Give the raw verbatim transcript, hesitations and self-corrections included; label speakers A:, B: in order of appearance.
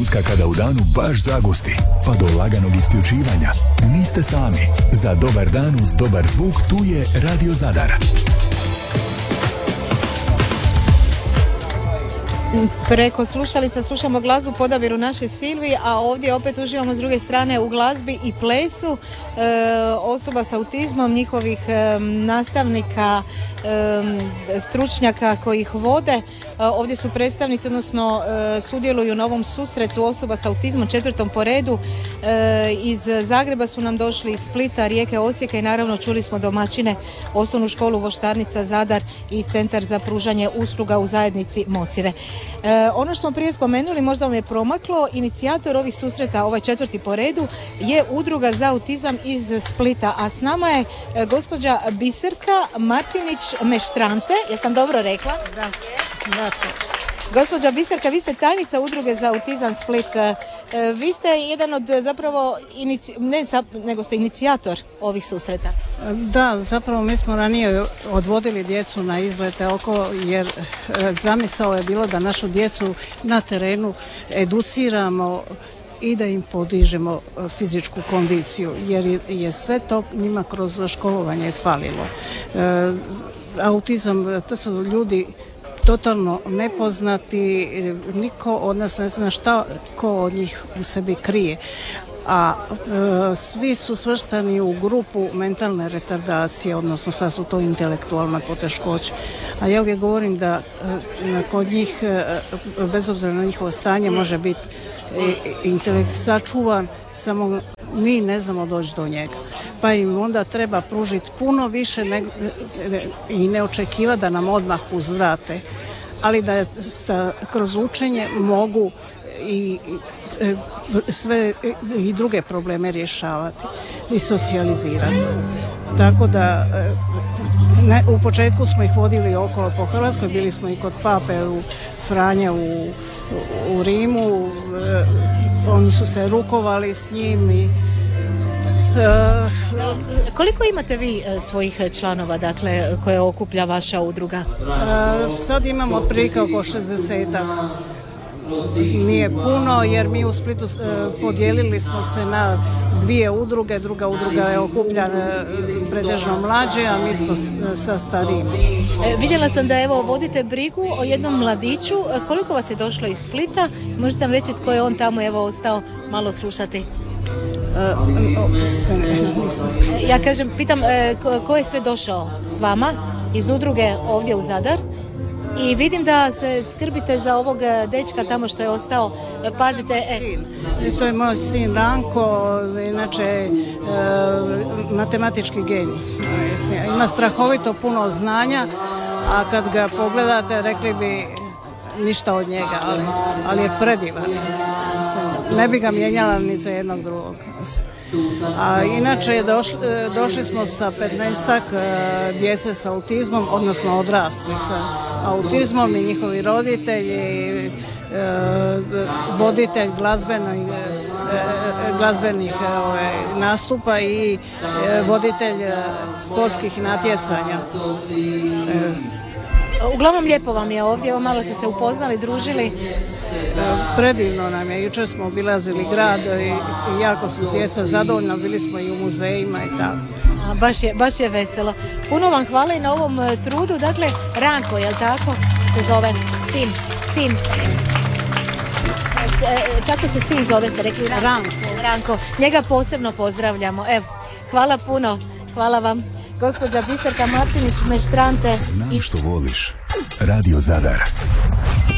A: trenutka kada u danu baš zagusti, pa do laganog isključivanja. Niste sami. Za dobar dan uz dobar zvuk tu je Radio Zadar.
B: Preko slušalica slušamo glazbu po odabiru naše Silvije, a ovdje opet uživamo s druge strane u glazbi i plesu e, osoba s autizmom, njihovih e, nastavnika, e, stručnjaka koji ih vode. E, ovdje su predstavnici, odnosno e, sudjeluju na ovom susretu osoba s autizmom, četvrtom po redu. E, iz Zagreba su nam došli, iz Splita, Rijeke, Osijeka i naravno čuli smo domaćine Osnovnu školu Voštarnica Zadar i Centar za pružanje usluga u zajednici Mocire. E, ono što smo prije spomenuli, možda vam je promaklo, inicijator ovih susreta, ovaj četvrti po redu, je Udruga za autizam iz Splita, a s nama je e, gospođa Biserka Martinić-Meštrante, jesam dobro rekla?
C: Da, da.
B: Gospođa Biserka, vi ste tajnica Udruge za autizam Split. E, vi ste jedan od zapravo, inici, ne, nego ste inicijator ovih susreta.
C: Da, zapravo mi smo ranije odvodili djecu na izlete oko, jer zamisao je bilo da našu djecu na terenu educiramo i da im podižemo fizičku kondiciju, jer je sve to njima kroz školovanje falilo. E, autizam, to su ljudi totalno nepoznati, niko od nas ne zna šta ko od njih u sebi krije, a e, svi su svrstani u grupu mentalne retardacije, odnosno sad su to intelektualne poteškoće. A ja uvijek govorim da e, kod njih, e, bez obzira na njihovo stanje, može biti e, intelekt sačuvan, samo mi ne znamo doći do njega. Pa im onda treba pružiti puno više nego, i ne očekivati da nam odmah uzvrate, ali da sta, kroz učenje mogu i, i sve i druge probleme rješavati i socijalizirati se. Tako da ne, u početku smo ih vodili okolo po Hrvatskoj, bili smo i kod Pape u Franje u, u Rimu, oni su se rukovali s njim i
B: Uh, koliko imate vi svojih članova, dakle, koje okuplja vaša udruga?
C: Uh, sad imamo otprilike oko šezdesetak. Nije puno, jer mi u Splitu uh, podijelili smo se na dvije udruge. Druga udruga je okupljana pretežno mlađe, a mi smo sa starijim.
B: E, vidjela sam da evo vodite brigu o jednom mladiću. E, koliko vas je došlo iz Splita? Možete nam reći tko je on tamo evo ostao malo slušati? Ja kažem, pitam ko, ko je sve došao s vama iz udruge ovdje u Zadar i vidim da se skrbite za ovog dečka tamo što je ostao, pazite. E.
C: To je moj sin Ranko, inače e, matematički genij. Ima strahovito puno znanja, a kad ga pogledate rekli bi ništa od njega, ali, ali je predivan. Ne bi ga mijenjala ni za jednog drugog. A inače došli, došli smo sa petnaestak djece s autizmom, odnosno odraslih sa autizmom i njihovi roditelji, voditelj glazbenih, glazbenih nastupa i voditelj sportskih natjecanja.
B: Uglavnom lijepo vam je ovdje, evo malo ste se upoznali, družili.
C: Predivno nam je, jučer smo obilazili grad i, i jako su djeca zadovoljna, bili smo i u muzejima i tako.
B: A, baš, je, baš je veselo. Puno vam hvala i na ovom trudu, dakle Ranko, jel tako se zove, sin, sin. E, kako se sin zove, ste rekli? Ranko.
C: Ranko.
B: Ranko, njega posebno pozdravljamo, evo, hvala puno, hvala vam. Gospođa Biserka Martinić-Meštrante.
A: Znam što voliš. Radio Zadar.